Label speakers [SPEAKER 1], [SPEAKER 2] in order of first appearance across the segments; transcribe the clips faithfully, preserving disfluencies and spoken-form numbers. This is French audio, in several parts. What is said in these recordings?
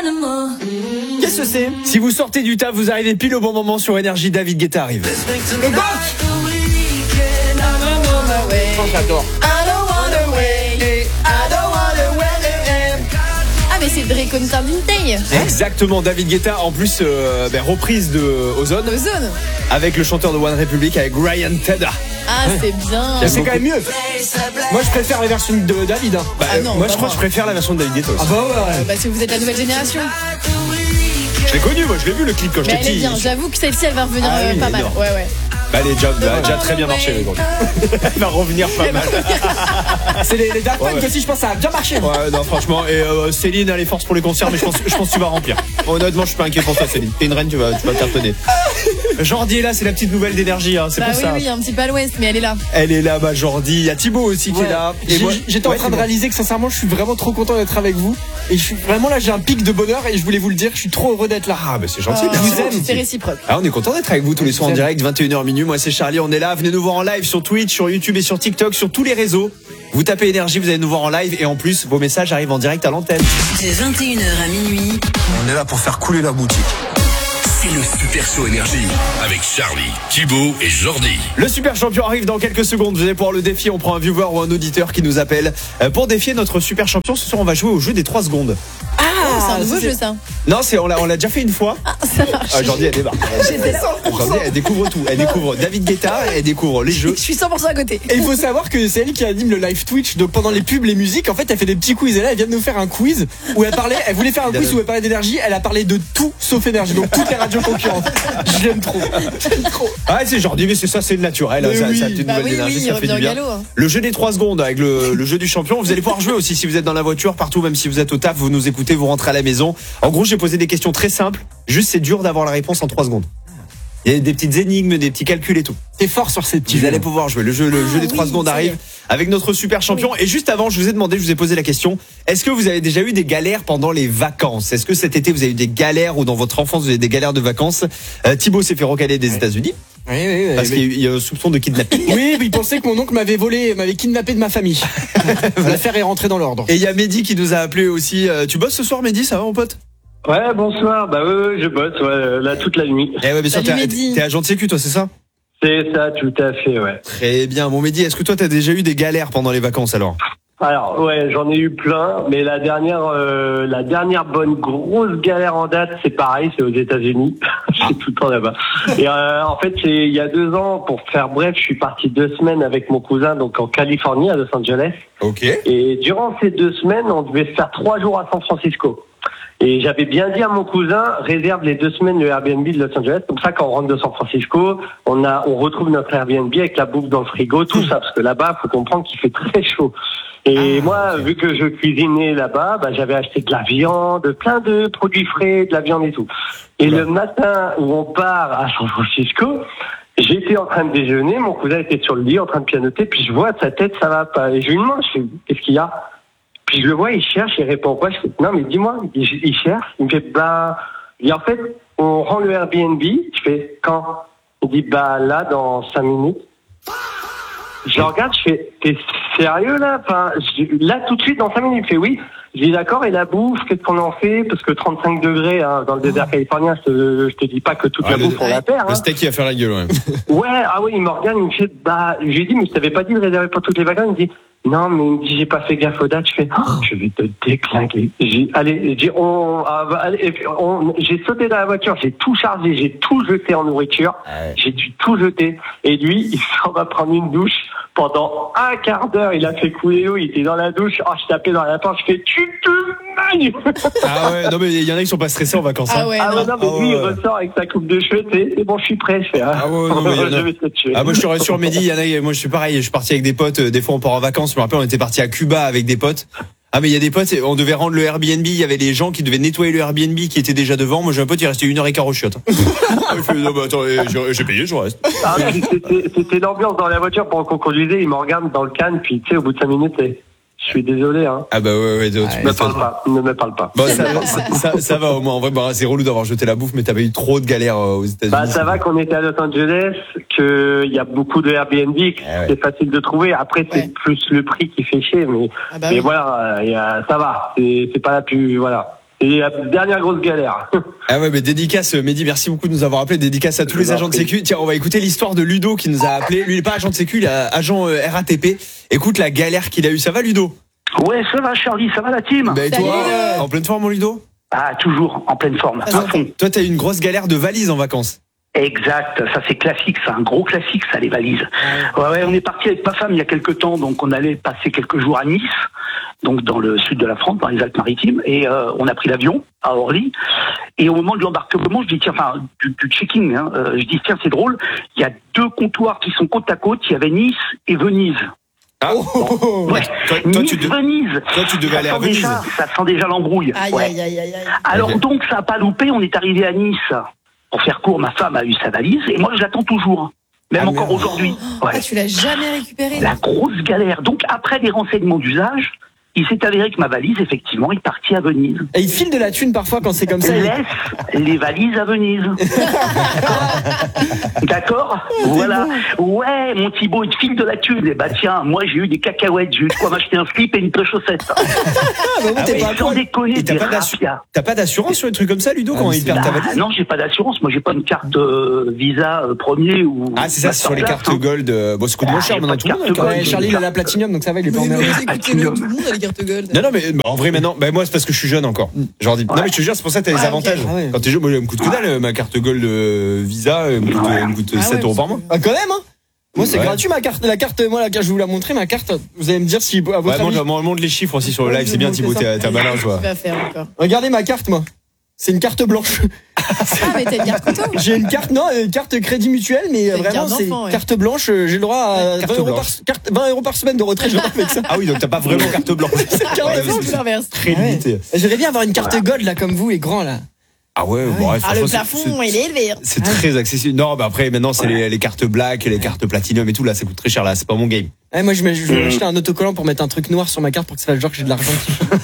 [SPEAKER 1] Qu'est-ce que c'est ? Si vous sortez du taf, vous arrivez pile au bon moment sur Énergie, David Guetta arrive. Le G O T ! Oh, j'adore.
[SPEAKER 2] Ah mais c'est Drake on Day.
[SPEAKER 1] Exactement, David Guetta en plus euh, ben, reprise de Ozone.
[SPEAKER 2] Ozone.
[SPEAKER 1] Avec le chanteur de One Republic avec Ryan Tedder.
[SPEAKER 2] Ah c'est bien.
[SPEAKER 3] C'est quand même mieux. Moi je préfère la version de David. Hein.
[SPEAKER 1] Bah,
[SPEAKER 2] Ah non,
[SPEAKER 1] moi je crois
[SPEAKER 2] moi.
[SPEAKER 1] que je préfère la version de David Guetta aussi.
[SPEAKER 3] Ah bah ouais.
[SPEAKER 2] Bah si vous êtes la nouvelle génération.
[SPEAKER 1] Je l'ai connu, moi je l'ai vu le clip quand
[SPEAKER 2] Mais
[SPEAKER 1] j'étais
[SPEAKER 2] elle est
[SPEAKER 1] petit.
[SPEAKER 2] bien, j'avoue que celle-ci elle va revenir
[SPEAKER 1] Ah
[SPEAKER 2] euh,
[SPEAKER 1] oui,
[SPEAKER 2] pas
[SPEAKER 1] elle est
[SPEAKER 2] mal.
[SPEAKER 1] bien.
[SPEAKER 2] Ouais ouais.
[SPEAKER 1] Bah, elle, est déjà, elle a déjà très bien marché aujourd'hui. Elle va revenir pas mal.
[SPEAKER 3] C'est les, les Daft Punk
[SPEAKER 1] Ouais, ouais.
[SPEAKER 3] aussi, je pense que ça a bien marché.
[SPEAKER 1] Ouais, non, franchement. Et euh, Céline a les forces pour les concerts, mais je pense, je pense que tu vas remplir. Honnêtement, je suis pas inquiet pour toi, Céline. T'es une reine, tu vas, tu vas cartonner. Jordi est là, c'est la petite nouvelle d'énergie, hein, c'est
[SPEAKER 2] Bah
[SPEAKER 1] pour
[SPEAKER 2] oui
[SPEAKER 1] ça.
[SPEAKER 2] oui, un petit peu à l'ouest, mais elle est là.
[SPEAKER 1] Elle est là, bah Jordi. Il y a Thibaut aussi qui
[SPEAKER 3] Ouais.
[SPEAKER 1] est là.
[SPEAKER 3] Et
[SPEAKER 1] moi,
[SPEAKER 3] J'étais
[SPEAKER 1] ouais,
[SPEAKER 3] en train de
[SPEAKER 1] dis-moi.
[SPEAKER 3] réaliser que sincèrement je suis vraiment trop content d'être avec vous. Et je suis vraiment là, j'ai un pic de bonheur et je voulais vous le dire, je suis trop heureux d'être là.
[SPEAKER 1] Ah, bah c'est gentil.
[SPEAKER 2] Oh,
[SPEAKER 3] je vous
[SPEAKER 1] merci.
[SPEAKER 3] aime.
[SPEAKER 2] C'est réciproque.
[SPEAKER 1] Ah, on est content d'être avec vous tous les soirs en direct, vingt et une heures minuit. Moi, c'est Charlie, on est là. Venez nous voir en live sur Twitch, sur YouTube et sur TikTok, sur tous les réseaux. Vous tapez énergie, vous allez nous voir en live. Et en plus, vos messages arrivent en direct à l'antenne.
[SPEAKER 4] De vingt et une heures à minuit,
[SPEAKER 5] On est là pour faire couler la boutique.
[SPEAKER 6] C'est le Super Show Énergie avec Charlie, Thibaut et Jordi.
[SPEAKER 1] Le super champion arrive dans quelques secondes. Vous allez pouvoir le défier. On prend un viewer ou un auditeur qui nous appelle euh, pour défier notre super champion. Ce soir, on va jouer au jeu des trois secondes.
[SPEAKER 2] Ah, c'est un nouveau
[SPEAKER 1] c'est-
[SPEAKER 2] jeu ça.
[SPEAKER 1] Non, c'est on l'a on l'a déjà fait une fois.
[SPEAKER 2] Ah, ça marche.
[SPEAKER 1] Ah, Jordi, elle débarque. Jordi, elle découvre tout. Elle découvre David Guetta, elle découvre les jeux.
[SPEAKER 2] Je suis cent pour cent à côté.
[SPEAKER 3] Et il faut savoir que c'est elle qui anime le live Twitch. Donc pendant les pubs, les musiques, en fait, elle fait des petits quiz. Et là, elle vient de nous faire un quiz où elle parlait, elle voulait faire un quiz où elle parlait d'énergie. Elle a parlé de tout sauf énergie. Donc toutes les radios concurrentes. Je l'aime trop. J'aime trop.
[SPEAKER 1] Ah, c'est Jordi, mais c'est ça, c'est naturel.
[SPEAKER 3] Mais
[SPEAKER 1] ça,
[SPEAKER 3] oui.
[SPEAKER 1] ça, une
[SPEAKER 2] Bah
[SPEAKER 1] nouvelle
[SPEAKER 2] oui,
[SPEAKER 1] énergie,
[SPEAKER 2] oui, il
[SPEAKER 1] ça fait
[SPEAKER 2] revient
[SPEAKER 1] du
[SPEAKER 2] au
[SPEAKER 1] bien.
[SPEAKER 2] galop, hein.
[SPEAKER 1] Le jeu des trois secondes avec le, le jeu du champion. Vous allez pouvoir jouer aussi si vous êtes dans la voiture, partout, même si vous êtes au taf, vous nous écoutez, vous rentrez à la maison. En gros, j'ai posé des questions très simples. Juste, c'est dur d'avoir la réponse en trois secondes. Il y a des petites énigmes, des petits calculs et tout.
[SPEAKER 3] T'es fort sur ces petits
[SPEAKER 1] Vous
[SPEAKER 3] jeux.
[SPEAKER 1] allez pouvoir jouer. Le jeu, le jeu des trois
[SPEAKER 2] oui,
[SPEAKER 1] secondes
[SPEAKER 2] ça y est.
[SPEAKER 1] arrive avec notre super champion. Et juste avant, je vous ai demandé, je vous ai posé la question. Est-ce que vous avez déjà eu des galères pendant les vacances? Est-ce que cet été vous avez eu des galères ou dans votre enfance vous avez eu des galères de vacances? euh, Thibaut s'est fait recaler des États-Unis
[SPEAKER 3] Oui, oui, oui.
[SPEAKER 1] parce qu'il y a eu- il y a un soupçon de kidnapping.
[SPEAKER 3] Oui, mais il pensait que mon oncle m'avait volé, m'avait kidnappé de ma famille. L'affaire est rentrée dans l'ordre.
[SPEAKER 1] Et il y a Mehdi qui nous a appelé aussi. Euh, tu bosses ce soir, Mehdi? Ça va, mon pote?
[SPEAKER 7] Ouais, bonsoir. Bah ouais, ouais, je bosse, ouais, là toute la nuit.
[SPEAKER 1] Eh ouais, bien sûr.
[SPEAKER 2] Salut,
[SPEAKER 1] T'es
[SPEAKER 2] Mehdi.
[SPEAKER 1] t'es agent de sécu, toi, c'est ça?
[SPEAKER 7] C'est ça, tout à fait, ouais.
[SPEAKER 1] Très bien. Bon, Mehdi, est-ce que toi, t'as déjà eu des galères pendant les vacances alors?
[SPEAKER 7] Alors ouais, j'en ai eu plein, mais la dernière, euh, la dernière bonne grosse galère en date, c'est pareil, c'est aux États-Unis. Je suis tout le temps là-bas. Et euh, en fait, c'est il y a deux ans, pour faire bref, je suis parti deux semaines avec mon cousin, donc en Californie, à Los Angeles.
[SPEAKER 1] Ok.
[SPEAKER 7] Et durant ces deux semaines, on devait se faire trois jours à San Francisco. Et j'avais bien dit à mon cousin, réserve les deux semaines le Airbnb de Los Angeles. Comme ça, quand on rentre de San Francisco, on a, on retrouve notre Airbnb avec la bouffe dans le frigo, tout ça. Parce que là-bas, faut comprendre qu'il fait très chaud. Et
[SPEAKER 1] Ah,
[SPEAKER 7] moi,
[SPEAKER 1] ok.
[SPEAKER 7] vu que je cuisinais là-bas, bah, j'avais acheté de la viande, plein de produits frais, de la viande et tout. Et
[SPEAKER 1] Oula.
[SPEAKER 7] le matin où on part à San Francisco, j'étais en train de déjeuner, mon cousin était sur le lit en train de pianoter, puis je vois sa tête, ça va pas. Et je lui demande, je fais, qu'est-ce qu'il y a? Puis je le vois, il cherche, il répond pas. Je fais, non, mais dis-moi, il, il cherche. Il me fait, bah, et en fait, on rend le Airbnb. Je fais, quand? Il dit, bah, là, dans cinq minutes. Je le regarde, je fais, t'es sérieux, là? Enfin, je- là, tout de suite, dans cinq minutes. Il fait, oui. Je dis, d'accord, et la bouffe, qu'est-ce qu'on en fait? Parce que trente-cinq degrés, hein, dans le désert californien, je te, je te dis pas que toute
[SPEAKER 1] Ah,
[SPEAKER 7] la
[SPEAKER 1] le-
[SPEAKER 7] bouffe, on la perd,
[SPEAKER 1] Le
[SPEAKER 7] hein.
[SPEAKER 1] steak, il va faire la gueule, ouais.
[SPEAKER 7] Ouais, ah oui, il me regarde, il me fait, bah, je lui ai dit, mais je t'avais pas dit de réserver pour toutes les vacances. Il me dit, non, mais il me dit, j'ai pas fait gaffe aux dates. Je fais, oh, je vais te déclinguer. J'ai, allez, j'ai, on, ah, bah, allez, on, j'ai sauté dans la voiture, j'ai tout chargé, j'ai tout jeté en nourriture. J'ai dû tout jeter. Et lui, il s'en va prendre une douche. Pendant un quart d'heure, il a fait couler l'eau, il était dans la douche. Oh, je tapais dans la porte, je fais, tu te magnes!
[SPEAKER 1] Ah ouais, non, mais il y en a qui sont pas stressés en vacances.
[SPEAKER 2] Ah
[SPEAKER 1] hein.
[SPEAKER 2] ouais,
[SPEAKER 7] Ah,
[SPEAKER 2] non.
[SPEAKER 7] ouais, non, mais
[SPEAKER 1] Ah
[SPEAKER 7] lui, il
[SPEAKER 1] ouais.
[SPEAKER 7] ressort avec sa coupe de cheveux, c'est, c'est bon, je suis prêt, je fais, ah,
[SPEAKER 1] Ah ouais, non, mais il y en a-
[SPEAKER 7] je vais te tuer.
[SPEAKER 1] Ah moi je te rassure Mehdi, il y en a, moi je suis pareil, je suis parti avec des potes, euh, des fois on part en vacances, je me rappelle on était parti à Cuba avec des potes. Ah mais il y a des potes, on devait rendre le Airbnb, il y avait les gens qui devaient nettoyer le Airbnb qui était déjà devant, moi j'ai un pote il restait une heure et quart au chiottes. Ah, il fait, non, bah, attends, j'ai j'ai payé, je reste.
[SPEAKER 7] Ah, mais c'était, c'était l'ambiance dans la voiture pendant qu'on conduisait. Il me regarde dans le canne, puis tu sais, au bout de cinq minutes, c'est, je suis désolé, hein.
[SPEAKER 1] Ah bah ouais, ouais, tu
[SPEAKER 7] Ne me
[SPEAKER 1] m'étonnes.
[SPEAKER 7] parle pas, ne me parle pas.
[SPEAKER 1] Bon, ça, ça, ça, ça va au moins, en vrai bah, c'est relou d'avoir jeté la bouffe, mais t'as pas eu trop de galères euh, aux États-Unis.
[SPEAKER 7] Bah, ça va qu'on était à Los Angeles, qu'il y a beaucoup de Airbnb, que
[SPEAKER 1] Ah ouais.
[SPEAKER 7] c'est facile de trouver. Après, c'est
[SPEAKER 2] Ouais.
[SPEAKER 7] plus le prix qui fait chier, mais,
[SPEAKER 2] Ah bah
[SPEAKER 7] mais
[SPEAKER 2] oui.
[SPEAKER 7] voilà, il y a, ça va. C'est, c'est pas la plus, voilà. Et la dernière grosse galère.
[SPEAKER 1] Ah ouais, mais dédicace, Mehdi, merci beaucoup de nous avoir appelé. Dédicace à tous les agents de sécu. Tiens, on va écouter l'histoire de Ludo qui nous a appelé. Lui, il est pas agent de sécu, il est agent euh, R A T P. Écoute la galère qu'il a eue. Ça va, Ludo?
[SPEAKER 8] Ouais, ça va, Charlie, ça va la team?
[SPEAKER 1] Bah, et
[SPEAKER 2] Salut,
[SPEAKER 1] toi,
[SPEAKER 2] Ludo.
[SPEAKER 1] en pleine forme, mon Ludo?
[SPEAKER 8] Ah, toujours en pleine forme, à fond.
[SPEAKER 1] Toi, t'as eu une grosse galère de valise en vacances.
[SPEAKER 8] Exact, ça c'est classique, c'est un gros classique, ça, les valises. Ouais, ouais, on est parti avec ma femme il y a quelques temps, donc on allait passer quelques jours à Nice, donc dans le sud de la France, dans les Alpes-Maritimes, et euh, on a pris l'avion à Orly. Et au moment de l'embarquement, je dis tiens, enfin du, du checking, hein, euh, je dis tiens, c'est drôle, il y a deux comptoirs qui sont côte à côte, il y avait Nice et Venise.
[SPEAKER 1] Ah,
[SPEAKER 8] Bon, ouais.
[SPEAKER 1] toi, toi,
[SPEAKER 8] Nice,
[SPEAKER 1] tu de-
[SPEAKER 8] Venise.
[SPEAKER 1] toi, tu devais
[SPEAKER 8] ça
[SPEAKER 1] aller à
[SPEAKER 8] sent
[SPEAKER 1] Venise.
[SPEAKER 8] déjà, ça sent déjà l'embrouille.
[SPEAKER 2] Aïe,
[SPEAKER 8] Ouais.
[SPEAKER 2] aïe, aïe, aïe, aïe.
[SPEAKER 8] Alors
[SPEAKER 1] Ok.
[SPEAKER 8] donc ça n'a pas loupé, on est arrivé à Nice. Pour faire court, ma femme a eu sa valise et moi je l'attends toujours, même
[SPEAKER 1] Ah,
[SPEAKER 8] encore
[SPEAKER 1] merde.
[SPEAKER 8] aujourd'hui. Ouais.
[SPEAKER 2] Ah, tu l'as jamais récupéré?
[SPEAKER 8] La grosse galère. Donc après des renseignements d'usage, il s'est avéré que ma valise effectivement est partie à Venise.
[SPEAKER 3] Et il file de la thune parfois quand c'est comme ça. il-
[SPEAKER 8] Laisse les valises à Venise. D'accord. Voilà. Ouais, mon Thibaut, il te file de la thune. Et bah tiens, moi j'ai eu des cacahuètes, j'ai eu de quoi m'acheter un slip et une paire de chaussettes.
[SPEAKER 3] Ah, bah,
[SPEAKER 1] Ah
[SPEAKER 3] t'es
[SPEAKER 1] oui.
[SPEAKER 3] pas
[SPEAKER 8] Et sans
[SPEAKER 3] con.
[SPEAKER 8] déconner,
[SPEAKER 1] Et t'as
[SPEAKER 8] des
[SPEAKER 1] pas d'assu-
[SPEAKER 8] rafias.
[SPEAKER 1] T'as pas d'assurance sur les trucs comme ça, Ludo, quand
[SPEAKER 3] Ah,
[SPEAKER 1] il
[SPEAKER 3] c'est-
[SPEAKER 1] perd ta
[SPEAKER 8] Bah,
[SPEAKER 1] valise?
[SPEAKER 8] non, j'ai pas d'assurance. Moi, j'ai pas une carte euh, Visa euh, premier ou.
[SPEAKER 1] Ah, c'est ça, c'est sur les
[SPEAKER 8] Masterclass,
[SPEAKER 1] cartes
[SPEAKER 8] hein.
[SPEAKER 1] Gold. euh, Bon, ça coûte
[SPEAKER 8] Ah,
[SPEAKER 1] moins cher
[SPEAKER 8] j'ai
[SPEAKER 1] maintenant,
[SPEAKER 8] pas de
[SPEAKER 1] tout le monde.
[SPEAKER 8] carte
[SPEAKER 1] hein, quand
[SPEAKER 3] Ouais,
[SPEAKER 1] même.
[SPEAKER 3] Charlie, il a la platinum, donc ça va, il est pas
[SPEAKER 2] Mais, mais
[SPEAKER 3] emmerdé.
[SPEAKER 2] écoutez, le tout le monde a les cartes gold.
[SPEAKER 1] Non, non, mais bah, en vrai, maintenant, bah, moi, c'est parce que je suis jeune encore. Genre, dis- non, mais je te jure, c'est pour ça que t'as les
[SPEAKER 2] Ah, ok.
[SPEAKER 1] avantages.
[SPEAKER 3] Ah ouais.
[SPEAKER 1] Quand t'es jeune, moi, elle me coûte que dalle, euh, ma carte Gold euh, Visa, elle me coûte,
[SPEAKER 8] Ouais.
[SPEAKER 1] elle me coûte
[SPEAKER 2] Ah
[SPEAKER 1] sept
[SPEAKER 2] ouais,
[SPEAKER 1] euros par mois.
[SPEAKER 3] Ah, quand même, hein. Moi, c'est
[SPEAKER 1] Ouais.
[SPEAKER 3] gratuit, ma carte. La carte, moi, la carte, je vais vous la montrer, ma carte. Vous allez me dire si, à votre
[SPEAKER 1] Ouais,
[SPEAKER 3] avis.
[SPEAKER 1] montre, montre- montre les chiffres aussi sur le live, c'est bien, Thibaut, t'es t'es un malin,
[SPEAKER 2] Qu'est-ce
[SPEAKER 1] toi.
[SPEAKER 2] qu'il va faire encore?
[SPEAKER 3] Regardez ma carte, moi. C'est une carte blanche.
[SPEAKER 2] Ah, mais t'as une carte couteau?
[SPEAKER 3] J'ai une carte, non, une carte crédit mutuel, mais
[SPEAKER 2] C'est une
[SPEAKER 3] vraiment,
[SPEAKER 2] carte
[SPEAKER 3] c'est
[SPEAKER 2] d'enfant, ouais.
[SPEAKER 3] carte blanche. euh, J'ai le droit à
[SPEAKER 1] Carte
[SPEAKER 3] vingt euros, par,
[SPEAKER 1] blanche.
[SPEAKER 3] carte, vingt euros par semaine de retraite. Je avec ça.
[SPEAKER 1] Ah oui, donc t'as pas vraiment carte blanche.
[SPEAKER 3] C'est carte
[SPEAKER 1] Ouais,
[SPEAKER 3] blanche.
[SPEAKER 1] c'est
[SPEAKER 2] l'inverse.
[SPEAKER 1] très
[SPEAKER 3] Ouais.
[SPEAKER 1] limité.
[SPEAKER 3] J'aimerais bien avoir une carte gold, là, comme vous, et grand, là.
[SPEAKER 1] Ah ouais, bon, ouais,
[SPEAKER 2] Ah, le
[SPEAKER 1] franchement, c'est-
[SPEAKER 2] plafond,
[SPEAKER 1] c'est-
[SPEAKER 2] il est élevé. hein.
[SPEAKER 1] c'est très accessible. Non, bah après, maintenant, c'est les, les cartes black, les cartes platinum et tout, là, ça coûte très cher, là, c'est pas mon game.
[SPEAKER 3] Ouais, moi, je, mets- je vais acheter un autocollant pour mettre un truc noir sur ma carte pour que ça fasse genre que j'ai de l'argent.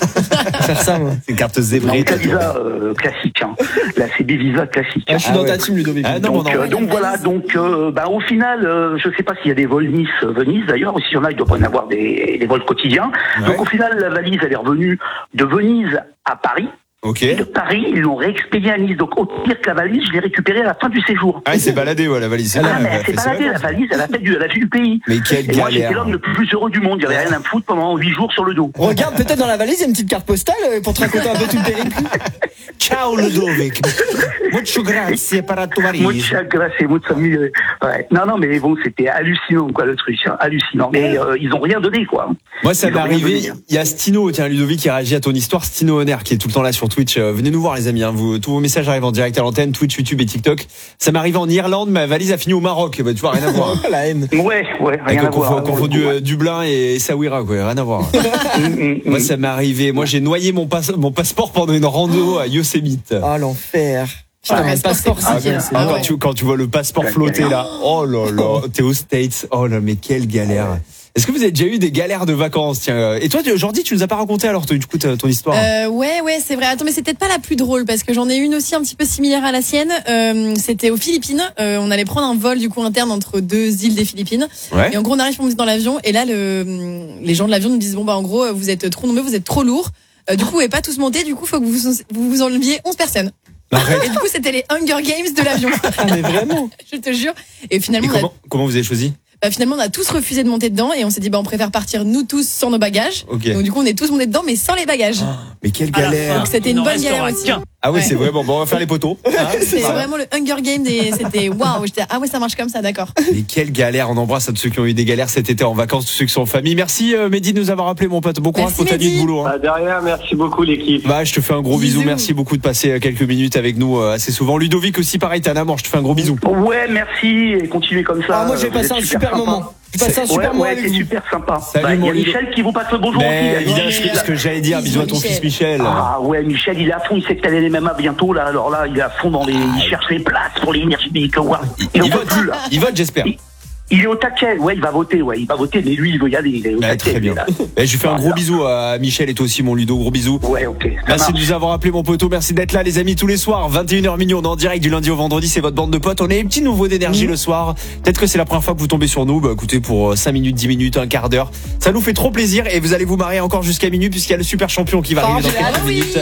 [SPEAKER 3] Faire ça, moi.
[SPEAKER 1] C'est une carte
[SPEAKER 8] Non,
[SPEAKER 1] zébrée.
[SPEAKER 8] la Visa euh, classique. Hein. La C B Visa classique.
[SPEAKER 3] Ah, je suis
[SPEAKER 1] Ah
[SPEAKER 3] dans
[SPEAKER 1] ouais.
[SPEAKER 3] ta team, Ludovic.
[SPEAKER 1] Ah non,
[SPEAKER 8] Donc,
[SPEAKER 1] non,
[SPEAKER 8] euh,
[SPEAKER 1] non.
[SPEAKER 8] donc voilà, donc euh, bah, au final, euh, je sais pas s'il y a des vols Nice-Venise d'ailleurs, ou s'il y en a, il doit pas y en avoir des, des vols quotidiens.
[SPEAKER 1] Ouais.
[SPEAKER 8] Donc au final, la valise, elle est revenue de Venise à Paris.
[SPEAKER 1] Ok.
[SPEAKER 8] Et de Paris, ils l'ont réexpédiée à Nice. Donc au pire que la valise, je l'ai récupérée à la fin du séjour.
[SPEAKER 1] Ah, il s'est baladé, ouais, la valise. C'est
[SPEAKER 8] Ah,
[SPEAKER 1] bien,
[SPEAKER 8] mais
[SPEAKER 1] elle a
[SPEAKER 8] elle s'est
[SPEAKER 1] fait ses
[SPEAKER 8] baladée, la
[SPEAKER 1] vacances.
[SPEAKER 8] valise, elle a fait du, elle a fait du pays.
[SPEAKER 1] Mais quelle
[SPEAKER 8] Et moi, j'étais
[SPEAKER 1] galère.
[SPEAKER 8] l'homme le plus heureux du monde. Il n'y avait rien à me foutre pendant huit jours sur le dos.
[SPEAKER 3] Regarde, peut-être dans la valise, il y a une petite carte postale euh, pour te raconter un peu tout le périple.
[SPEAKER 1] Ciao, Ludovic. Mucho grazie per la tua valise.
[SPEAKER 8] Muchas gracias, muchas mille. Ouais. Non, non, mais bon, c'était hallucinant, quoi, le truc. Hein, hallucinant. Mais euh, ils ont rien donné, quoi.
[SPEAKER 1] Moi, ça
[SPEAKER 8] Ils
[SPEAKER 1] m'est
[SPEAKER 8] ont rien
[SPEAKER 1] arrivé.
[SPEAKER 8] donné, hein.
[SPEAKER 1] Il y a Stino, tiens, Ludovic, qui réagit à ton histoire. Stino Honner, qui est tout le temps là sur Twitch. Euh, venez nous voir, les amis. Hein. Vous, tous vos messages arrivent en direct à l'antenne, Twitch, YouTube et TikTok. Ça m'est arrivé en Irlande. Ma valise a fini au Maroc. Bah, tu vois, rien à voir.
[SPEAKER 3] La haine.
[SPEAKER 8] Ouais, ouais,
[SPEAKER 1] Avec
[SPEAKER 8] rien à
[SPEAKER 1] confo-
[SPEAKER 8] voir.
[SPEAKER 1] confondu
[SPEAKER 8] Ouais.
[SPEAKER 1] euh, Dublin et Essaouira, quoi. Rien à voir.
[SPEAKER 8] Mm, mm,
[SPEAKER 1] Moi,
[SPEAKER 8] mm.
[SPEAKER 1] ça m'est arrivé. Moi, j'ai noyé mon, passe- mon passeport pendant une rando à Yosemite.
[SPEAKER 3] Oh, l'enfer.
[SPEAKER 2] Ah,
[SPEAKER 3] Putain,
[SPEAKER 2] le
[SPEAKER 3] le passeport,
[SPEAKER 2] passeport,
[SPEAKER 3] c'est
[SPEAKER 2] c'est
[SPEAKER 3] bien.
[SPEAKER 2] bien.
[SPEAKER 1] Ah,
[SPEAKER 2] Ah
[SPEAKER 1] quand,
[SPEAKER 2] ouais.
[SPEAKER 1] tu, quand tu vois le passeport
[SPEAKER 8] La
[SPEAKER 1] flotter
[SPEAKER 8] galère.
[SPEAKER 1] là, oh là là, t'es aux States, oh là, mais quelle galère. Est-ce que vous avez déjà eu des galères de vacances, tiens? Et toi, Jordi, tu nous as pas raconté alors, du coup, ta- ton histoire?
[SPEAKER 2] Euh, ouais, ouais, c'est vrai. Attends, mais c'est peut-être pas la plus drôle parce que j'en ai une aussi un petit peu similaire à la sienne. Euh, c'était aux Philippines. Euh, on allait prendre un vol du coup interne entre deux îles des Philippines.
[SPEAKER 1] Ouais.
[SPEAKER 2] Et en gros, on arrive pour monter dans l'avion et là, le, les gens de l'avion nous disent bon bah en gros, vous êtes trop nombreux, vous êtes trop lourds. Euh, du coup, vous pouvez pas tous monter. Du coup, faut que vous vous, vous enleviez onze personnes.
[SPEAKER 1] Arrête.
[SPEAKER 2] Et du coup, c'était les Hunger Games de l'avion.
[SPEAKER 3] Ah, mais vraiment.
[SPEAKER 2] Je te jure. Et finalement,
[SPEAKER 1] Et
[SPEAKER 2] on a
[SPEAKER 1] comment, comment vous avez choisi?
[SPEAKER 2] Bah, finalement, on a tous refusé de monter dedans et on s'est dit bah on préfère partir nous tous sans nos bagages.
[SPEAKER 1] Ok.
[SPEAKER 2] Donc du coup, on est tous montés dedans mais sans les bagages.
[SPEAKER 1] Mais quelle galère.
[SPEAKER 2] Donc c'était une bonne galère aussi.
[SPEAKER 1] Ah oui,
[SPEAKER 2] Ouais.
[SPEAKER 1] c'est vrai, bon, bon, on va faire les poteaux. Hein,
[SPEAKER 2] C'est
[SPEAKER 1] voilà.
[SPEAKER 2] vraiment le Hunger Game des c'était waouh, j'étais ah ouais, ça marche comme ça, d'accord.
[SPEAKER 1] Mais quelle galère, on embrasse à tous ceux qui ont eu des galères cet été en vacances, tous ceux qui sont en famille. Merci euh, Mehdi de nous avoir appelé, mon pote. Bon courage
[SPEAKER 2] Merci,
[SPEAKER 1] pour ta nuit de
[SPEAKER 2] Mehdi.
[SPEAKER 1] boulot. Hein.
[SPEAKER 7] Ah, derrière, merci beaucoup l'équipe.
[SPEAKER 1] Bah, je te fais un gros bisou.
[SPEAKER 2] Bisous.
[SPEAKER 1] Merci beaucoup de passer euh, quelques minutes avec nous euh, assez souvent. Ludovic aussi, pareil, t'as un amour. Je te fais un gros bisou.
[SPEAKER 8] Ouais, merci et continuez comme ça.
[SPEAKER 3] Ah, moi, j'ai
[SPEAKER 8] Vous
[SPEAKER 3] passé
[SPEAKER 8] êtes
[SPEAKER 3] un super
[SPEAKER 8] sympa.
[SPEAKER 3] moment. J'ai passé un
[SPEAKER 8] Ouais,
[SPEAKER 3] super moment
[SPEAKER 8] ouais,
[SPEAKER 3] avec
[SPEAKER 8] c'est
[SPEAKER 3] vous.
[SPEAKER 8] super sympa.
[SPEAKER 1] Salut,
[SPEAKER 8] Bah, il y
[SPEAKER 1] mon
[SPEAKER 8] a
[SPEAKER 1] Ludo.
[SPEAKER 8] Michel qui vous passe le bonjour aussi.
[SPEAKER 1] Mais
[SPEAKER 8] il y a
[SPEAKER 1] évidemment,
[SPEAKER 8] Michel.
[SPEAKER 1] ce que j'allais dire, bisous à ton
[SPEAKER 2] Michel.
[SPEAKER 1] fils Michel.
[SPEAKER 8] Ah ouais, Michel, il est à fond, il sait que t'as les M M A bientôt, là. Alors là, il est à fond dans les. Il cherche les places pour les Energy Music Awards. Il en
[SPEAKER 1] Il
[SPEAKER 8] peut
[SPEAKER 1] vote,
[SPEAKER 8] plus, là.
[SPEAKER 1] il vote, j'espère.
[SPEAKER 8] Il- Il est au taquet, ouais, il va voter, ouais, il va voter, mais lui, il veut y aller, il est au
[SPEAKER 1] Ouais,
[SPEAKER 8] taquet.
[SPEAKER 1] très bien.
[SPEAKER 8] lui, là.
[SPEAKER 1] Eh, je lui fais un gros
[SPEAKER 8] Voilà.
[SPEAKER 1] bisou à Michel et toi aussi, mon Ludo, gros bisou.
[SPEAKER 8] Ouais, ok. ça
[SPEAKER 1] Merci de
[SPEAKER 8] marche.
[SPEAKER 1] nous avoir appelé, mon poteau. Merci d'être là, les amis, tous les soirs. vingt et une heures millions, en direct du lundi au vendredi. C'est votre bande de potes. On a un petit nouveau d'énergie le soir. Peut-être que c'est la première fois que vous tombez sur nous. Bah, écoutez, pour cinq minutes, dix minutes, un quart d'heure. Ça nous fait trop plaisir et vous allez vous marrer encore jusqu'à minuit puisqu'il y a le super champion qui va arriver
[SPEAKER 2] Oh,
[SPEAKER 1] dans
[SPEAKER 2] j'ai hâte,
[SPEAKER 1] quelques
[SPEAKER 2] oui.
[SPEAKER 1] minutes.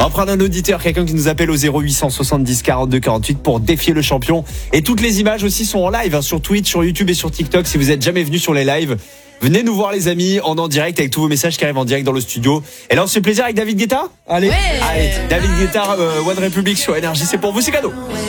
[SPEAKER 1] On va prendre un auditeur, quelqu'un qui nous appelle au zéro huit cent soixante-dix quarante-deux quarante-huit pour défier le champion. Et toutes les images aussi sont en live hein, sur Twitch, sur YouTube et sur TikTok. Si vous êtes jamais venu sur les lives, venez nous voir les amis, en en direct avec tous vos messages qui arrivent en direct dans le studio. Et là on se fait plaisir avec David Guetta.
[SPEAKER 3] Allez,
[SPEAKER 2] Ouais.
[SPEAKER 1] Allez, David Guetta, euh, One Republic sur Énergie, c'est pour vous, c'est cadeau.